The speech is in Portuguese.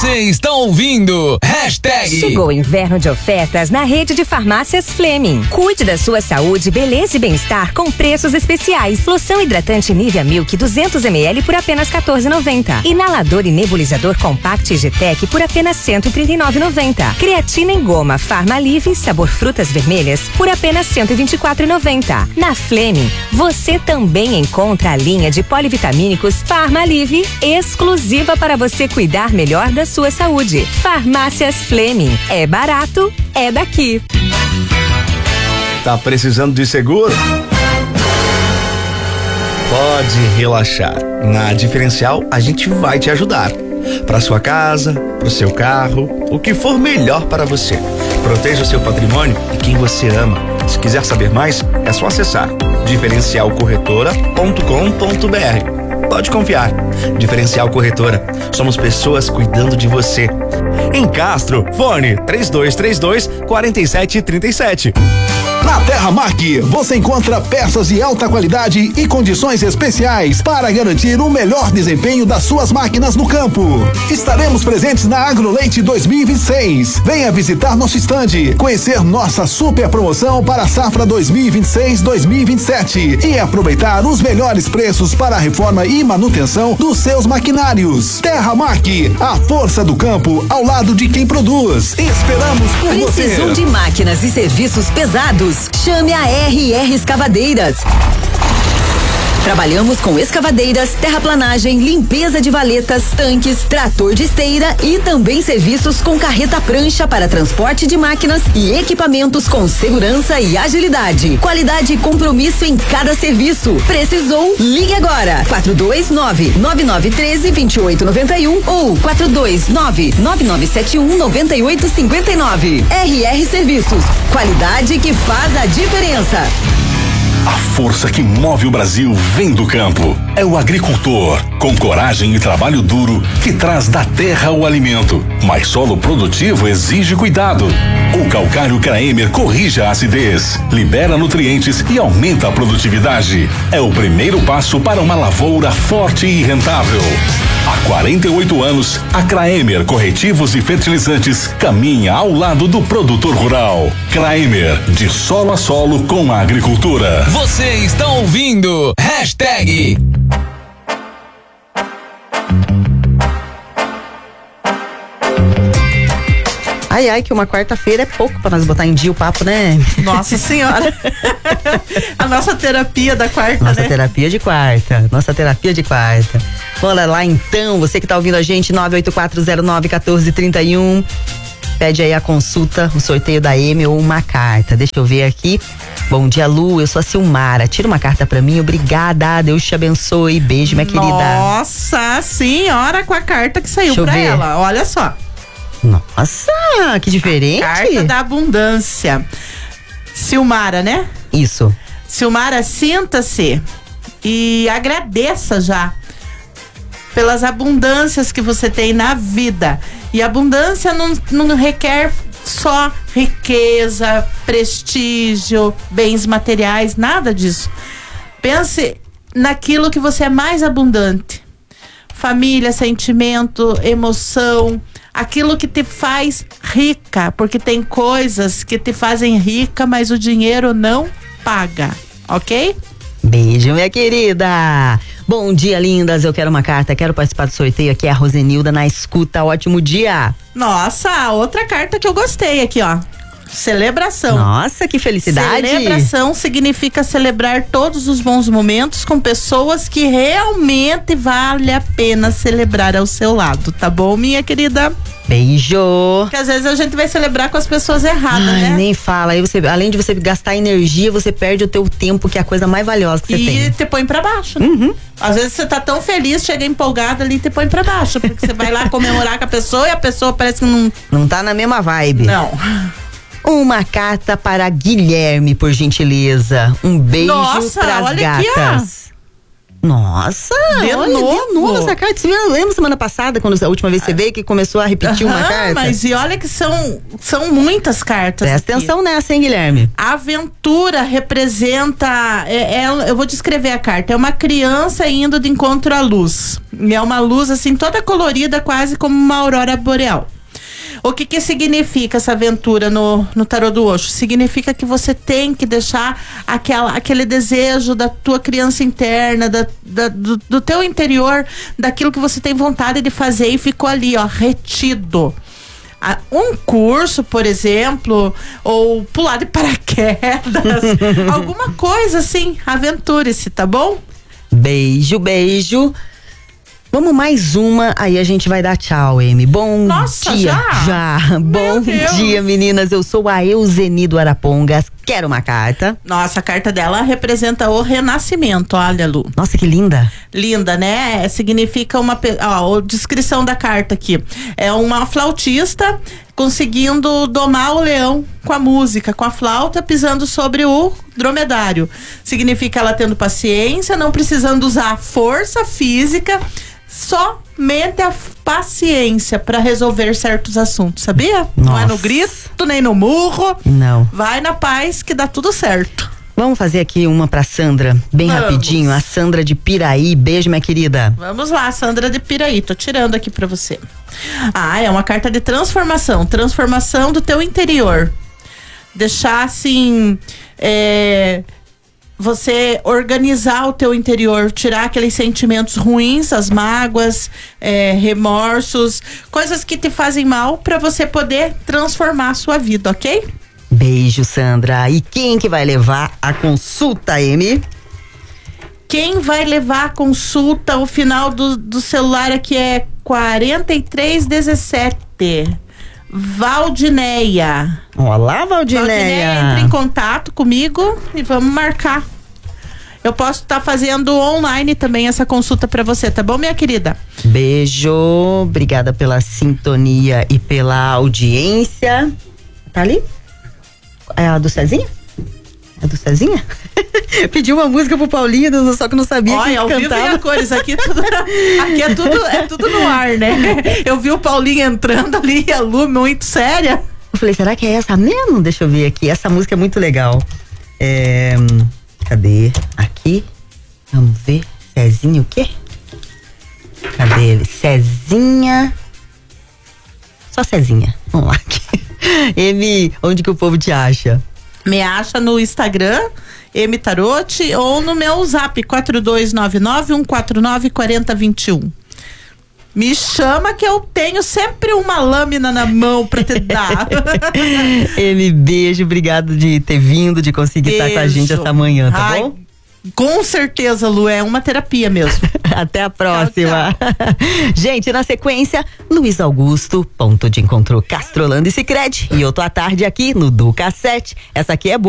Você está ouvindo Chegou o inverno de ofertas na rede de farmácias Fleming. Cuide da sua saúde, beleza e bem-estar com preços especiais. Loção hidratante Nivea Milk 200 ml por apenas R$14,90. Inalador e nebulizador Compact G-Tech por apenas R$139,90. Creatina em goma Farmalive sabor frutas vermelhas por apenas R$124,90. Na Fleming, você também encontra a linha de polivitamínicos Farmalive, exclusiva para você cuidar melhor da sua saúde. Farmácias Fleming. É barato, é daqui. Tá precisando de seguro? Pode relaxar. Na Diferencial, a gente vai te ajudar. Para sua casa, para o seu carro, o que for melhor para você. Proteja o seu patrimônio e quem você ama. Se quiser saber mais, é só acessar diferencialcorretora.com.br. Pode confiar. Diferencial Corretora. Somos pessoas cuidando de você. Em Castro, fone 3232-4737. Na Terra Mark, você encontra peças de alta qualidade e condições especiais para garantir o melhor desempenho das suas máquinas no campo. Estaremos presentes na AgroLeite 2026. Venha visitar nosso estande, conhecer nossa super promoção para a safra 2026-2027 e aproveitar os melhores preços para a reforma e manutenção dos seus maquinários. Terra Mark, a força do campo ao lado de quem produz. Esperamos por você. Precisou de máquinas e serviços pesados? Chame a RR Escavadeiras. Trabalhamos com escavadeiras, terraplanagem, limpeza de valetas, tanques, trator de esteira e também serviços com carreta prancha para transporte de máquinas e equipamentos com segurança e agilidade. Qualidade e compromisso em cada serviço. Precisou? Ligue agora. 429-9913-2891 ou 429-9971-9859. RR Serviços. Qualidade que faz a diferença. A força que move o Brasil vem do campo. É o agricultor, com coragem e trabalho duro, que traz da terra o alimento. Mas solo produtivo exige cuidado. O calcário Kraemer corrige a acidez, libera nutrientes e aumenta a produtividade. É o primeiro passo para uma lavoura forte e rentável. Há 48 anos, a Kraemer Corretivos e Fertilizantes caminha ao lado do produtor rural. Kraemer, de solo a solo com a agricultura. Você está ouvindo hashtag. Ai, que uma quarta-feira é pouco pra nós botar em dia o papo, né? Nossa senhora. A nossa terapia da quarta, nossa né? Terapia de quarta. Nossa terapia de quarta. Bora lá então, você que tá ouvindo a gente, 984091431. Pede aí a consulta, o sorteio da M ou uma carta. Deixa eu ver aqui. Bom dia, Lu, eu sou a Silmara. Tira uma carta pra mim, obrigada. Deus te abençoe. Beijo, minha querida. Nossa senhora, com a carta que saiu pra ela. Olha só. Nossa, que diferente. Carta da abundância. Silmara, né? Isso. Silmara, sinta-se e agradeça já pelas abundâncias que você tem na vida. E abundância não requer só riqueza, prestígio, bens materiais, nada disso. Pense naquilo que você é mais abundante. Família, sentimento, emoção, aquilo que te faz rica, porque tem coisas que te fazem rica, mas o dinheiro não paga, ok? Beijo, minha querida. Bom dia, lindas. Eu quero uma carta, quero participar do sorteio. Aqui é a Rosenilda na escuta. Ótimo dia. Nossa, outra carta que eu gostei aqui, ó. Celebração. Nossa, que felicidade. Celebração significa celebrar todos os bons momentos com pessoas que realmente vale a pena celebrar ao seu lado, tá bom, minha querida? Beijo. Porque às vezes a gente vai celebrar com as pessoas erradas, né? Nem fala. Aí você, além de você gastar energia, você perde o teu tempo, que é a coisa mais valiosa que você tem. E te põe pra baixo, né? Uhum. Às vezes você tá tão feliz, chega empolgada ali e te põe pra baixo, porque você vai lá comemorar com a pessoa e a pessoa parece que não tá na mesma vibe. Não. Uma carta para Guilherme, por gentileza. Um beijo pras olha gatas. Aqui, ó. Nossa, De novo essa carta. Você lembra semana passada, quando a última vez você veio, que começou a repetir uma carta? Mas e olha que são muitas cartas. Presta aqui. atenção nessa, hein, Guilherme? Aventura representa, eu vou descrever a carta, é uma criança indo de encontro à luz. E é uma luz assim, toda colorida, quase como uma aurora boreal. O que significa essa aventura no tarô do Osho? Significa que você tem que deixar aquele desejo da tua criança interna, do teu interior, daquilo que você tem vontade de fazer e ficou ali, ó, retido. Um curso, por exemplo, ou pular de paraquedas, alguma coisa assim, aventure-se, tá bom? Beijo, beijo. Vamos mais uma, aí a gente vai dar tchau, Amy. Bom dia. Já. Bom dia, meninas. Eu sou a Euseni do Arapongas. Quero uma carta. Nossa, a carta dela representa o renascimento, olha, Lu. Nossa, que linda. Linda, né? Significa a descrição da carta aqui. É uma flautista conseguindo domar o leão com a música, com a flauta, pisando sobre o dromedário. Significa ela tendo paciência, não precisando usar força física, somente a paciência para resolver certos assuntos, sabia? Nossa. Não é no grito, nem no murro. Não. Vai na paz que dá tudo certo. Vamos fazer aqui uma pra Sandra, bem rapidinho. A Sandra de Piraí. Beijo, minha querida. Vamos lá, Sandra de Piraí. Tô tirando aqui pra você. É uma carta de transformação. Transformação do teu interior. Deixar assim... você organizar o teu interior, tirar aqueles sentimentos ruins, as mágoas, remorsos, coisas que te fazem mal, para você poder transformar a sua vida, ok? Beijo, Sandra. E quem que vai levar a consulta, Amy? Quem vai levar a consulta, o final do celular aqui é 4317. Valdineia. Olá, Valdineia. Entra em contato comigo e vamos marcar. Eu posso estar fazendo online também essa consulta pra você, tá bom, minha querida? Beijo, obrigada pela sintonia e pela audiência. Tá ali? É a do Cezinha? É do Cezinha? Pedi uma música pro Paulinho, só que não sabia que ao cantava. Vivo e a cores, aqui é tudo no ar, né? Eu vi o Paulinho entrando ali e a Lu muito séria. Eu falei, será que é essa mesmo? Deixa eu ver aqui, essa música é muito legal. Cadê? Aqui, vamos ver, Cezinha o quê? Cadê ele? Cezinha, só Cezinha, vamos lá. Amy, onde que o povo te acha? Me acha no Instagram, M Tarote, ou no meu zap 4299-149-4021. Me chama que eu tenho sempre uma lâmina na mão pra te dar. Amy, beijo, obrigado de ter vindo, de conseguir estar com a gente essa manhã, tá bom? Com certeza, Lu, é uma terapia mesmo. Até a próxima. Tchau, tchau. Gente, na sequência, Luiz Augusto, ponto de encontro Castrolando e Sicredi. E eu tô à tarde aqui no Duca 7. Essa aqui é boa.